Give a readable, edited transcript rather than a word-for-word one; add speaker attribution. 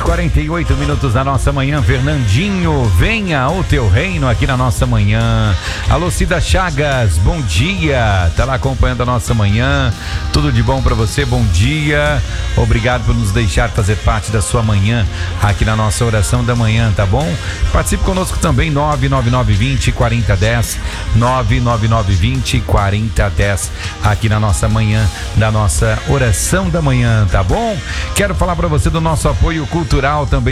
Speaker 1: 6h48 da nossa manhã. Fernandinho, venha o teu reino aqui na nossa manhã. Alô, Cida Chagas, bom dia. Tá lá acompanhando a nossa manhã. Tudo de bom pra você, bom dia. Obrigado por nos deixar fazer parte da sua manhã aqui na nossa oração da manhã, tá bom? Participe conosco também, 99920-4010, 99920-4010, aqui na nossa manhã, da nossa oração da manhã, tá bom? Quero falar pra você do nosso apoio cultural também